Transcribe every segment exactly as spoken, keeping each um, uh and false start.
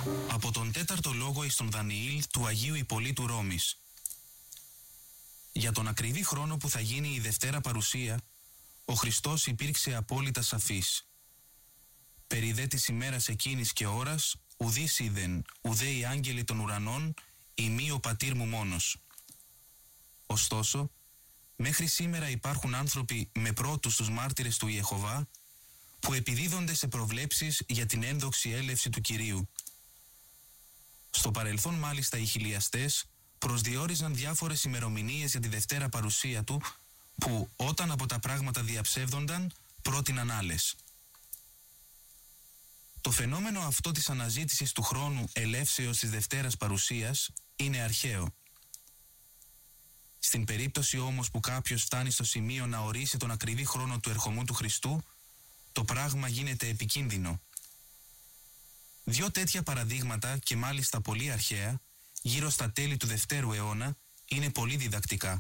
Από τον τέταρτο λόγο εις τον Δανιήλ του Αγίου Ιππολίτου Ρώμης. Για τον ακριβή χρόνο που θα γίνει η Δευτέρα Παρουσία, ο Χριστός υπήρξε απόλυτα σαφής. Περί δε της ημέρας εκείνης και ώρας, ουδείς είδεν, ουδέ οι άγγελοι των ουρανών, ημί ο πατήρ μου μόνος. Ωστόσο, μέχρι σήμερα υπάρχουν άνθρωποι με πρώτους τους μάρτυρες του Ιεχωβά, που επιδίδονται σε προβλέψεις για την ένδοξη έλευση του Κυρίου. Στο παρελθόν μάλιστα οι χιλιαστές προσδιορίζαν διάφορες ημερομηνίες για τη Δευτέρα Παρουσία του, που όταν από τα πράγματα διαψεύδονταν, πρότειναν άλλες. Το φαινόμενο αυτό της αναζήτησης του χρόνου ελεύσεως της Δευτέρας Παρουσίας είναι αρχαίο. Στην περίπτωση όμως που κάποιος φτάνει στο σημείο να ορίσει τον ακριβή χρόνο του ερχομού του Χριστού, το πράγμα γίνεται επικίνδυνο. Δύο τέτοια παραδείγματα, και μάλιστα πολύ αρχαία, γύρω στα τέλη του Δευτέρου αιώνα, είναι πολύ διδακτικά.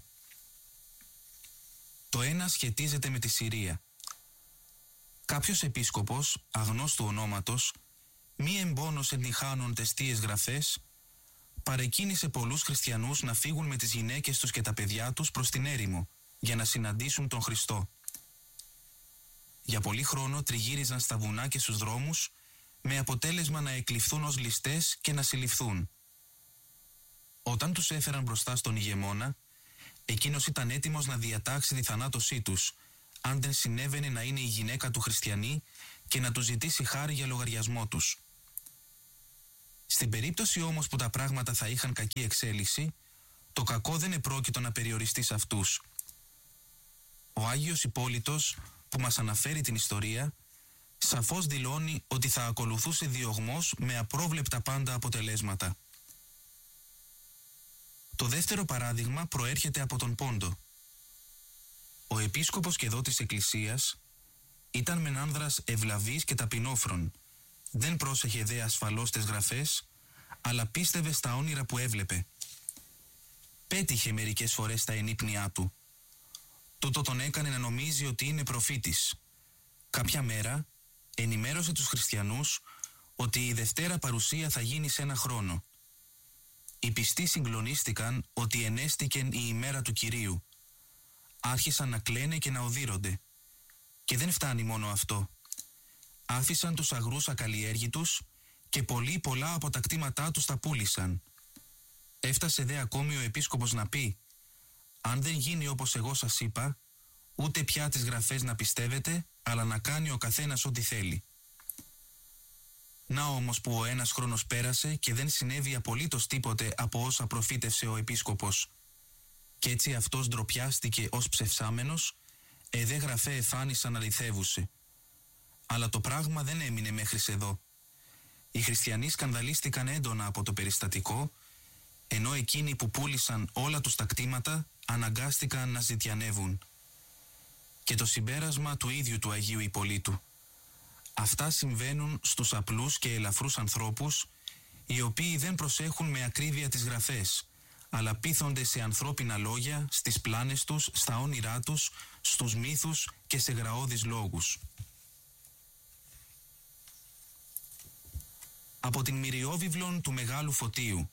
Το ένα σχετίζεται με τη Συρία. Κάποιος επίσκοπος, αγνώστου ονόματος, μη εμπόνος ενηχάνων τεστίες γραφές, παρεκκίνησε πολλούς χριστιανούς να φύγουν με τις γυναίκες τους και τα παιδιά τους προς την έρημο, για να συναντήσουν τον Χριστό. Για πολύ χρόνο τριγύριζαν στα βουνά και στους δρόμους, με αποτέλεσμα να εκλειφθούν ως ληστές και να συλληφθούν. Όταν τους έφεραν μπροστά στον ηγεμόνα, εκείνος ήταν έτοιμος να διατάξει τη θανάτωσή τους, αν δεν συνέβαινε να είναι η γυναίκα του χριστιανή και να του ζητήσει χάρη για λογαριασμό τους. Στην περίπτωση όμως που τα πράγματα θα είχαν κακή εξέλιξη, το κακό δεν επρόκειτο να περιοριστεί σε αυτούς. Ο Άγιος Ιππόλιτος, που μας αναφέρει την ιστορία, σαφώς δηλώνει ότι θα ακολουθούσε διωγμός με απρόβλεπτα πάντα αποτελέσματα. Το δεύτερο παράδειγμα προέρχεται από τον Πόντο. Ο επίσκοπος και εδώ της Εκκλησίας ήταν μεν άνδρας ευλαβής και ταπεινόφρον, δεν πρόσεχε δε ασφαλώς τις γραφές, αλλά πίστευε στα όνειρα που έβλεπε. Πέτυχε μερικές φορές τα ενύπνιά του. Τούτο τον έκανε να νομίζει ότι είναι προφήτης. Κάποια μέρα ενημέρωσε τους χριστιανούς ότι η Δευτέρα Παρουσία θα γίνει σε ένα χρόνο. Οι πιστοί συγκλονίστηκαν ότι ενέστηκεν η ημέρα του Κυρίου. Άρχισαν να κλαίνε και να οδύρονται. Και δεν φτάνει μόνο αυτό. Άφησαν τους αγρούς ακαλλιέργητους και πολλοί πολλά από τα κτήματά τους τα πούλησαν. Έφτασε δε ακόμη ο επίσκοπος να πει: «Αν δεν γίνει όπως εγώ σας είπα, ούτε πια τις γραφές να πιστεύετε, αλλά να κάνει ο καθένας ό,τι θέλει». Να όμως που ο ένας χρόνος πέρασε και δεν συνέβη απολύτως τίποτε από όσα προφήτευσε ο επίσκοπος. Κι έτσι αυτός ντροπιάστηκε ως ψευσάμενος, εδέ γραφέ εφάνησαν αληθεύουσε. Αλλά το πράγμα δεν έμεινε μέχρι εδώ. Οι χριστιανοί σκανδαλίστηκαν έντονα από το περιστατικό, ενώ εκείνοι που πούλησαν όλα τους τα κτήματα αναγκάστηκαν να ζητιανεύουν. Και το συμπέρασμα του ίδιου του Αγίου Ιππολίτου. Αυτά συμβαίνουν στους απλούς και ελαφρούς ανθρώπους, οι οποίοι δεν προσέχουν με ακρίβεια τις γραφές, αλλά πείθονται σε ανθρώπινα λόγια, στις πλάνες τους, στα όνειρά τους, στους μύθους και σε γραώδεις λόγους. Από την Μυριόβιβλον του Μεγάλου Φωτίου.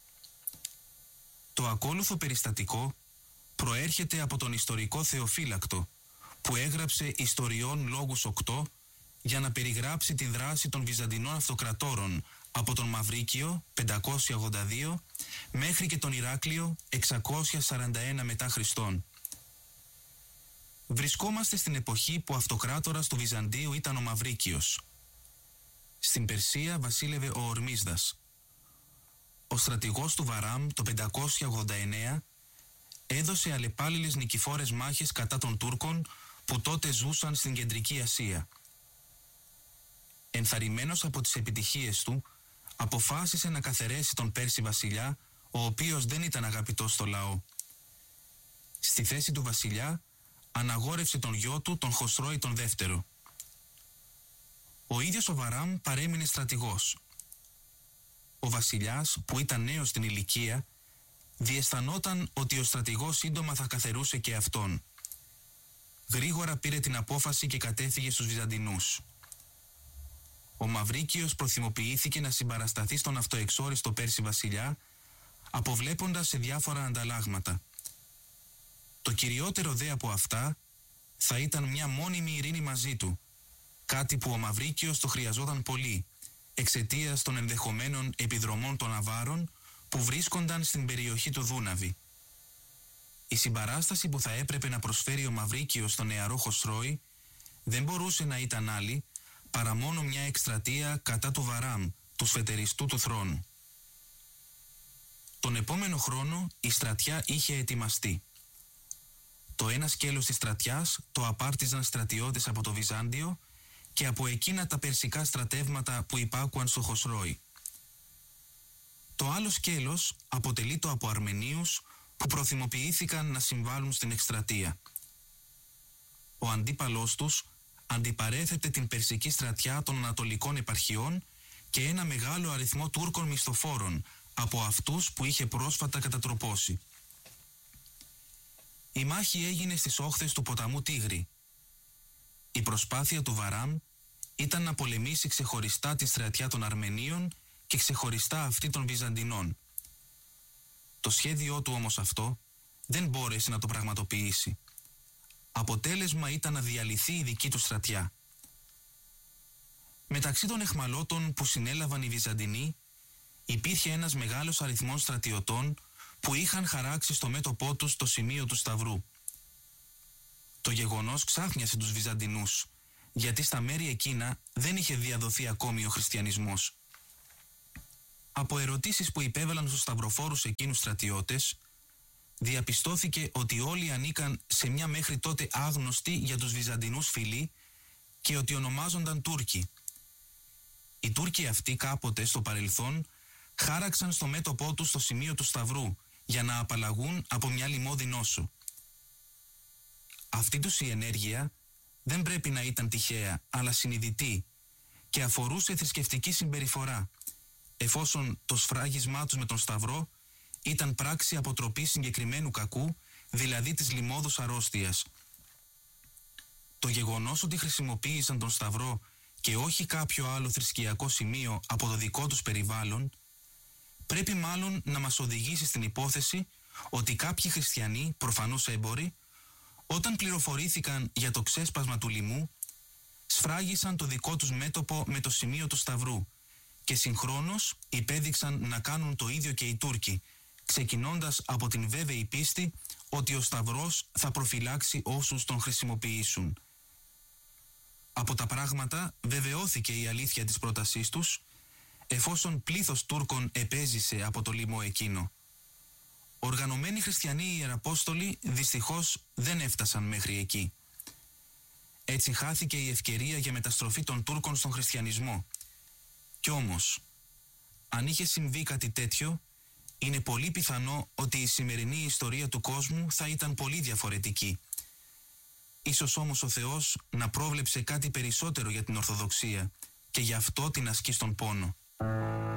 Το ακόλουθο περιστατικό προέρχεται από τον ιστορικό Θεοφύλακτο, που έγραψε Ιστοριών Λόγους οκτώ για να περιγράψει τη δράση των Βυζαντινών αυτοκρατόρων από τον Μαυρίκιο πεντακόσια ογδόντα δύο μέχρι και τον Ηράκλειο εξακόσια σαράντα ένα μετά Χριστόν. Βρισκόμαστε στην εποχή που αυτοκράτορας του Βυζαντίου ήταν ο Μαυρίκιος. Στην Περσία βασίλευε ο Ορμίσδας. Ο στρατηγός του Βαράμ το πεντακόσια ογδόντα εννέα έδωσε αλλεπάλληλες νικηφόρες μάχες κατά των Τούρκων που τότε ζούσαν στην Κεντρική Ασία. Ενθαρρυμένος από τις επιτυχίες του, αποφάσισε να καθαιρέσει τον Πέρση βασιλιά, ο οποίος δεν ήταν αγαπητός στο λαό. Στη θέση του βασιλιά αναγόρευσε τον γιο του, τον Χοσρόη τον δεύτερο. Ο ίδιος ο Βαράμ παρέμεινε στρατηγός. Ο βασιλιάς, που ήταν νέος στην ηλικία, διαισθανόταν ότι ο στρατηγός σύντομα θα καθερούσε και αυτόν. Γρήγορα πήρε την απόφαση και κατέφυγε στους Βυζαντινούς. ο Μαυρίκιος προθυμοποιήθηκε να συμπαρασταθεί στον αυτοεξόριστο Πέρση βασιλιά, αποβλέποντας σε διάφορα ανταλλάγματα. Το κυριότερο δε από αυτά θα ήταν μια μόνιμη ειρήνη μαζί του, κάτι που ο Μαυρίκιος το χρειαζόταν πολύ, εξαιτίας των ενδεχομένων επιδρομών των Αβάρων που βρίσκονταν στην περιοχή του Δούναβη. Η συμπαράσταση που θα έπρεπε να προσφέρει ο Μαυρίκιος στον νεαρό Χοσρόη δεν μπορούσε να ήταν άλλη παρά μόνο μια εκστρατεία κατά του Βαράμ, του σφετεριστού του θρόνου. Τον επόμενο χρόνο η στρατιά είχε ετοιμαστεί. Το ένα σκέλος της στρατιάς το απάρτιζαν στρατιώτες από το Βυζάντιο και από εκείνα τα περσικά στρατεύματα που υπάκουαν στο Χοσρόη. Το άλλο σκέλος αποτελείτο από Αρμενίους που προθυμοποιήθηκαν να συμβάλλουν στην εκστρατεία. Ο αντίπαλός τους αντιπαρέθετε την περσική στρατιά των Ανατολικών επαρχιών και ένα μεγάλο αριθμό Τούρκων μισθοφόρων από αυτούς που είχε πρόσφατα κατατροπώσει. Η μάχη έγινε στις όχθες του ποταμού Τίγρη. Η προσπάθεια του Βαράμ ήταν να πολεμήσει ξεχωριστά τη στρατιά των Αρμενίων και ξεχωριστά αυτή των Βυζαντινών. Το σχέδιό του όμως αυτό δεν μπόρεσε να το πραγματοποιήσει. Αποτέλεσμα ήταν να διαλυθεί η δική του στρατιά. Μεταξύ των εχμαλώτων που συνέλαβαν οι Βυζαντινοί υπήρχε ένας μεγάλος αριθμός στρατιωτών που είχαν χαράξει στο μέτωπό τους το σημείο του Σταυρού. Το γεγονός ξάφνιασε τους Βυζαντινούς, γιατί στα μέρη εκείνα δεν είχε διαδοθεί ακόμη ο χριστιανισμός. Από ερωτήσεις που υπέβαλαν στους σταυροφόρους εκείνους στρατιώτες, διαπιστώθηκε ότι όλοι ανήκαν σε μια μέχρι τότε άγνωστη για τους Βυζαντινούς φυλή και ότι ονομάζονταν Τούρκοι. Οι Τούρκοι αυτοί κάποτε στο παρελθόν χάραξαν στο μέτωπό τους το σημείο του Σταυρού για να απαλλαγούν από μια λιμώδη νόσο. Αυτή τους η ενέργεια δεν πρέπει να ήταν τυχαία, αλλά συνειδητή και αφορούσε θρησκευτική συμπεριφορά, εφόσον το σφράγισμά τους με τον Σταυρό ήταν πράξη αποτροπή συγκεκριμένου κακού, δηλαδή της λιμώδους αρρώστιας. Το γεγονός ότι χρησιμοποίησαν τον Σταυρό και όχι κάποιο άλλο θρησκειακό σημείο από το δικό τους περιβάλλον, πρέπει μάλλον να μας οδηγήσει στην υπόθεση ότι κάποιοι χριστιανοί, προφανώς έμποροι, όταν πληροφορήθηκαν για το ξέσπασμα του λοιμού, σφράγισαν το δικό τους μέτωπο με το σημείο του Σταυρού και συγχρόνως υπέδειξαν να κάνουν το ίδιο και οι Τούρκοι, ξεκινώντας από την βέβαιη πίστη ότι ο Σταυρός θα προφυλάξει όσους τον χρησιμοποιήσουν. Από τα πράγματα βεβαιώθηκε η αλήθεια της πρότασής τους, εφόσον πλήθος Τούρκων επέζησε από το λοιμό εκείνο. Οργανωμένοι χριστιανοί ιεραπόστολοι δυστυχώς δεν έφτασαν μέχρι εκεί. Έτσι χάθηκε η ευκαιρία για μεταστροφή των Τούρκων στον χριστιανισμό. Κι όμως, αν είχε συμβεί κάτι τέτοιο, είναι πολύ πιθανό ότι η σημερινή ιστορία του κόσμου θα ήταν πολύ διαφορετική. Ίσως όμως ο Θεός να πρόβλεψε κάτι περισσότερο για την Ορθοδοξία και γι' αυτό την ασκεί στον πόνο.